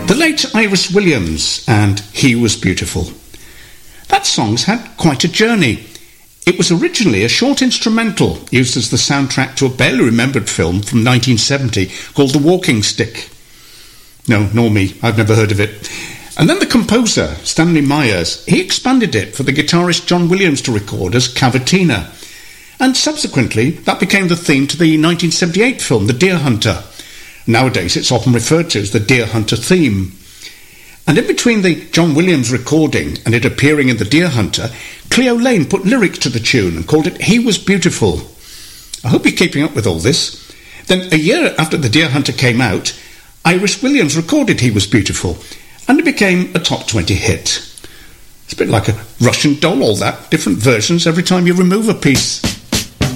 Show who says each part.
Speaker 1: The late Iris Williams and He Was Beautiful. That song's had quite a journey. It was originally a short instrumental used as the soundtrack to a barely remembered film from 1970 called The Walking Stick. No, nor me, I've never heard of it. And then the composer, Stanley Myers, he expanded it for the guitarist John Williams to record as Cavatina. And subsequently, that became the theme to the 1978 film The Deer Hunter. Nowadays, it's often referred to as the Deer Hunter theme. And in between the John Williams recording and it appearing in The Deer Hunter, Cleo Lane put lyrics to the tune and called it He Was Beautiful. I hope you're keeping up with all this. Then, a year after The Deer Hunter came out, Iris Williams recorded He Was Beautiful, and it became a top 20 hit. It's a bit like a Russian doll, all that. Different versions every time you remove a piece.